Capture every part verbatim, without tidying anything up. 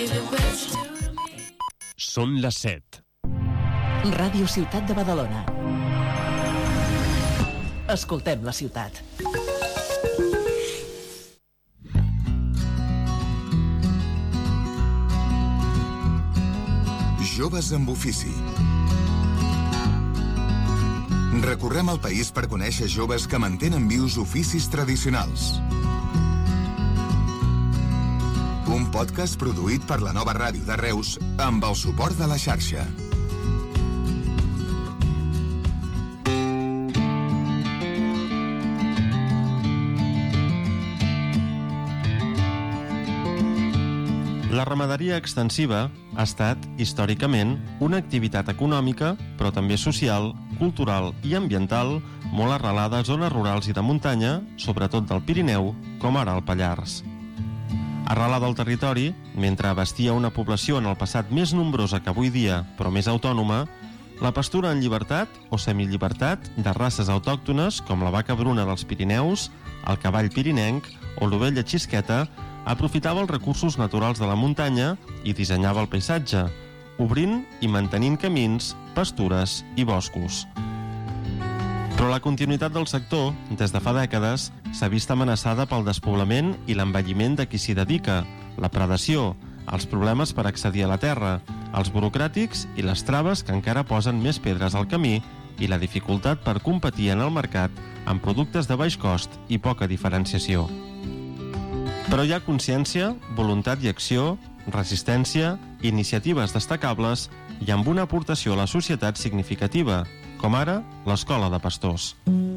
Són les set. Ràdio Ciutat de Badalona. Escoltem la ciutat. Joves amb ofici. Recorrem el país per conèixer joves que mantenen vius oficis tradicionals. Un podcast produït per la Nova Ràdio de Reus amb el suport de la xarxa. La ramaderia extensiva ha estat, històricament, una activitat econòmica, però també social, cultural i ambiental, molt arrelada a zones rurals i de muntanya, sobretot del Pirineu, com ara el Pallars. Arrelada al territori, mentre abastia una població en el passat més nombrosa que avui dia, però més autònoma, la pastura en llibertat o semillibertat de races autòctones com la vaca bruna dels Pirineus, el cavall pirinenc o l'ovella xisqueta aprofitava els recursos naturals de la muntanya i dissenyava el paisatge, obrint i mantenint camins, pastures i boscos. Però la continuïtat del sector, des de fa dècades, s'ha vist amenaçada pel despoblament i l'envelliment de qui s'hi dedica, la predació, els problemes per accedir a la terra, els burocràtics i les traves que encara posen més pedres al camí i la dificultat per competir en el mercat amb productes de baix cost i poca diferenciació. Però hi ha consciència, voluntat i acció, resistència, iniciatives destacables i amb una aportació a la societat significativa, com ara l'Escola de Pastors.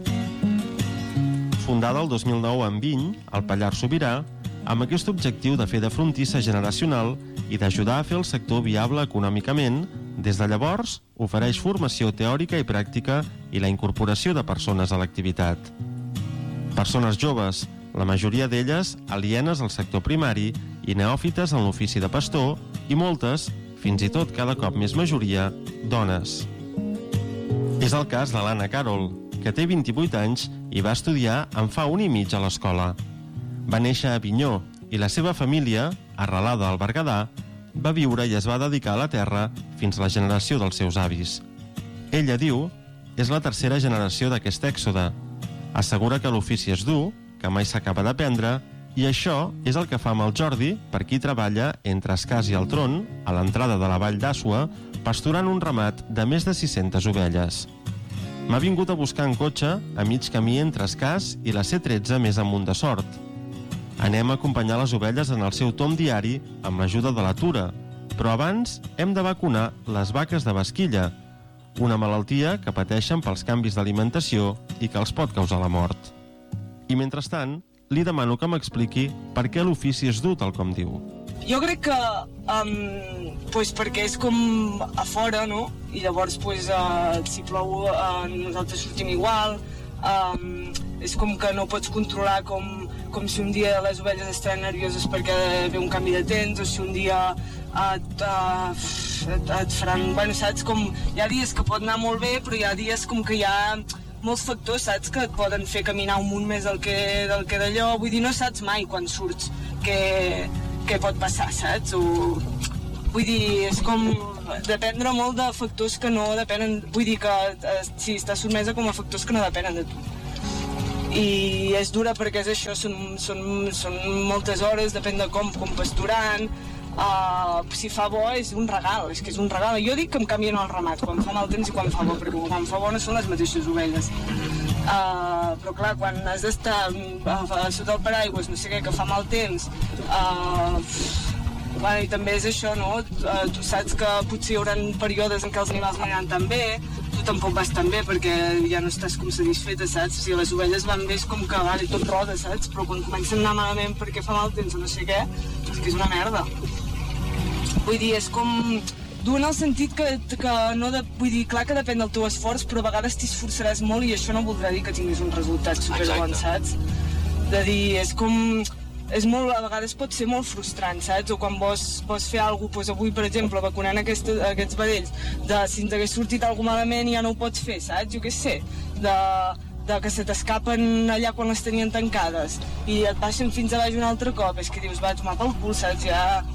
Fundada el dos mil nou en Viny, al Pallars Sobirà, amb aquest objectiu de fer de frontissa generacional i d'ajudar a fer el sector viable econòmicament, des de llavors ofereix formació teòrica i pràctica i la incorporació de persones a l'activitat. Persones joves, la majoria d'elles alienes al sector primari i neòfites en l'ofici de pastor, i moltes, fins i tot cada cop més majoria, dones. És el cas de l'Anna Carol, que té vint-i-vuit anys i va estudiar en fa un i mig a l'escola. Va néixer a Avinyó i la seva família, arrelada al Berguedà, va viure i es va dedicar a la terra fins a la generació dels seus avis. Ella diu, és la tercera generació d'aquest èxode. Assegura que l'ofici és dur, que mai s'acaba d'aprendre, i això és el que fa amb el Jordi, per qui treballa entre Escàs i el Tron, a l'entrada de la vall d'Àssua, pasturant un ramat de més de sis-centes ovelles. M'ha vingut a buscar en cotxe a mig camí entre Escàs i la C tretze més amunt de Sort. Anem a acompanyar les ovelles en el seu tom diari amb l'ajuda de la Tura, però abans hem de vacunar les vaques de basquilla, una malaltia que pateixen pels canvis d'alimentació i que els pot causar la mort. I mentrestant, li demano que m'expliqui per què l'ofici és dur, tal com diu. Jo crec que um, pues perquè és com a fora, no? I llavors pues, uh, si plou uh, nosaltres sortim igual, um, és com que no pots controlar com, com si un dia les ovelles estaran nervioses perquè ve un canvi de temps, o si un dia et, uh, et, et faran... Bueno, saps? Com, hi ha dies que pot anar molt bé, però hi ha dies com que hi ha molts factors, saps? Que et poden fer caminar un munt més del que, del que d'allò. Vull dir, no saps mai quan surts que... què pot passar, saps? O... Vull dir, és com dependre molt de factors que no depenen, vull dir que eh, sí, està sotmesa com a factors que no depenen de tu. I és dura perquè és això, són, són, són moltes hores, depèn de com, com pasturant, uh, si fa bo és un regal, és que és un regal. Jo dic que em canvien el ramat, quan fa mal temps i quan fa bo, perquè quan fa bo no són les mateixes ovelles. Uh, però clar, quan has d'estar uh, sota el paraigües, no sé què, que fa mal temps, uh, bueno, i també és això, no? Uh, tu saps que potser hi haurà períodes en què els animals no aniran tan bé, tu tampoc vas tan bé perquè ja no estàs com satisfeta, saps? Si les ovelles van bé és com que vale, tot roda, saps? Però quan comencen a anar malament perquè fa mal temps o no sé què, és que és una merda. Vull dir, és com... dur en el sentit que, que no de, vull dir, clar que depèn del teu esforç, però a vegades t'hi esforçaràs molt i això no voldrà dir que tinguis un resultat superbon, saps? De dir, és com... És molt, a vegades pot ser molt frustrant, saps? O quan vols, vols fer alguna cosa, doncs avui, per exemple, vacunant aquest, aquests vedells, de si ens hagués sortit alguna malament ja no ho pots fer, saps? Jo què sé, de, de que se t'escapen allà quan les tenien tancades i et baixen fins a baix un altre cop, és que dius, va, tomar pel cul, saps? Ja...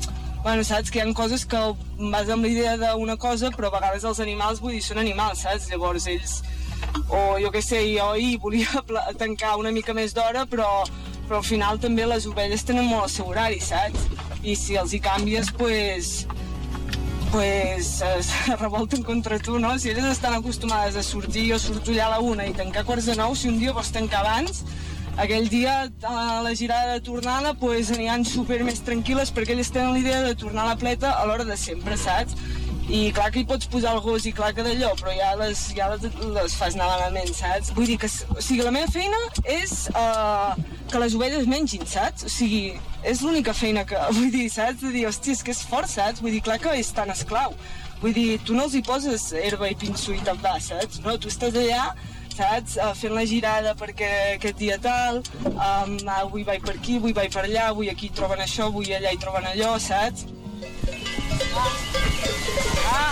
bueno, saps, que hi ha coses que vas amb la idea d'una cosa, però a vegades els animals, vull dir, són animals, saps? Llavors ells, o jo què sé, jo ahir volia tancar una mica més d'hora, però, però al final també les ovelles tenen molt el seu horari, saps? I si els hi canvies, pues, pues es revolten contra tu, no? Si elles estan acostumades a sortir, jo surto allà a la una i tancar a quarts de nou, si un dia vols tancar abans, aquell dia a la girada de tornada pues, aniran super més tranquil·les perquè elles tenen la idea de tornar a la pleta a l'hora de sempre, saps? I clar que hi pots posar el gos i clar que d'allò, però ja les, ja les, les fas anar malament, saps? Vull dir que, o sigui, la meva feina és uh, que les ovelles mengin, saps? O sigui, és l'única feina que, vull dir, saps? De dir, hòstia, és que és fort, saps? Vull dir, clar que és tan esclau. Vull dir, tu no els hi poses herba i pinso i te'n vas, saps? No, tu estàs allà, saps? Uh, fent la girada perquè aquest dia tal, um, avui vaig per aquí, avui vaig per allà, avui aquí troben això, avui allà hi troben allò, saps? Ah.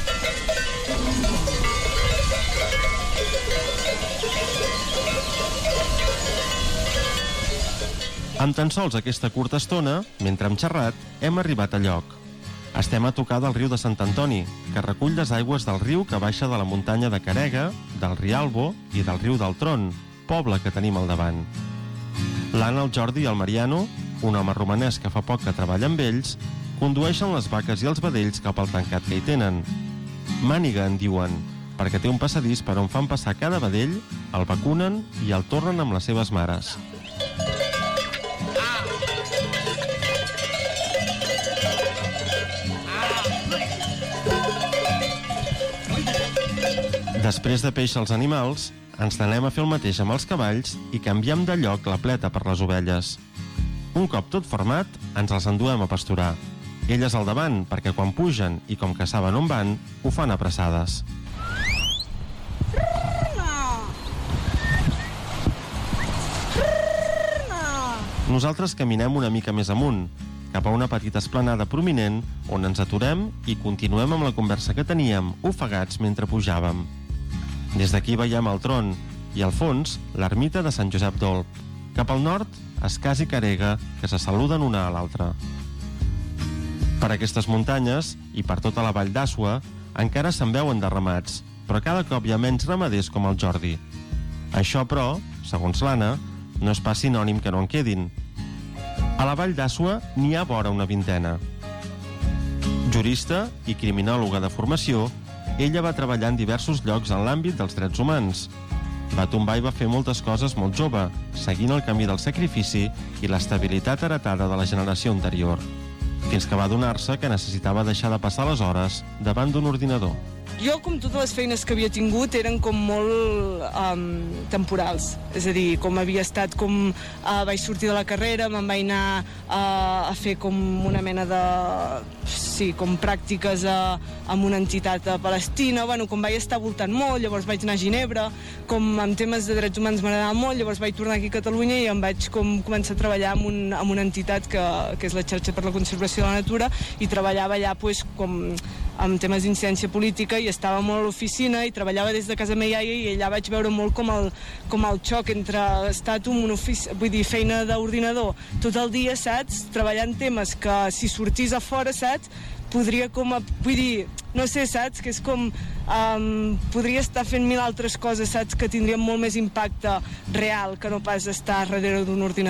Amb tan sols aquesta curta estona, mentre hem xerrat, hem arribat a lloc. Estem a tocar del riu de Sant Antoni, que recull les aigües del riu que baixa de la muntanya de Carega, del Rialbo i del riu del Tron, poble que tenim al davant. L'Anna, el Jordi i el Mariano, un home romanès que fa poc que treballa amb ells, condueixen les vaques i els vedells cap al tancat que hi tenen. Màniga en diuen, perquè té un passadís per on fan passar cada vedell, el vacunen i el tornen amb les seves mares. Després de peix els animals, ens n'anem a fer el mateix amb els cavalls i canviem de lloc la pleta per les ovelles. Un cop tot format, ens els enduem a pasturar. Elles al davant, perquè quan pugen i com que saben on van, ho fan apressades. Nosaltres caminem una mica més amunt, cap a una petita esplanada prominent, on ens aturem i continuem amb la conversa que teníem, ofegats mentre pujàvem. Des d'aquí veiem el Tron i, al fons, l'ermita de Sant Josep d'Olp. Cap al nord, Escàs i Carega, que se saluden una a l'altra. Per aquestes muntanyes, i per tota la vall d'Àsua, encara se'n veuen derramats, però cada cop hi ha menys ramaders com el Jordi. Això, però, segons l'Anna, no és pas sinònim que no en quedin. A la vall d'Àsua n'hi ha vora una vintena. Jurista i criminòloga de formació, ella va treballar en diversos llocs en l'àmbit dels drets humans. Va tombar i va fer moltes coses molt jove, seguint el camí del sacrifici i l'estabilitat heretada de la generació anterior, fins que va adonar-se que necessitava deixar de passar les hores davant d'un ordinador. Jo, com totes les feines que havia tingut, eren com molt um, temporals. És a dir, com havia estat, com uh, vaig sortir de la carrera, me'n vaig anar uh, a fer com una mena de... sí, com pràctiques a, amb una entitat a Palestina, bueno, com vaig estar voltant molt, llavors vaig anar a Ginebra, com en temes de drets humans m'agradava molt, llavors vaig tornar aquí a Catalunya i em vaig com començar a treballar amb, un, amb una entitat que, que és la Xarxa per la Conservació de la Natura, i treballava allà pues, com amb temes d'incidència política, i estava molt a l'oficina i treballava des de casa meva, i allà vaig veure molt com el, com el xoc entre estar tu en un ofici, vull dir, feina d'ordinador tot el dia, saps? Treballant temes que si sortís a fora, saps? Podria com, a, vull dir, no sé, saps? Que és com, um, podria estar fent mil altres coses, saps? Que tindrien molt més impacte real que no pas estar darrere d'un ordinador.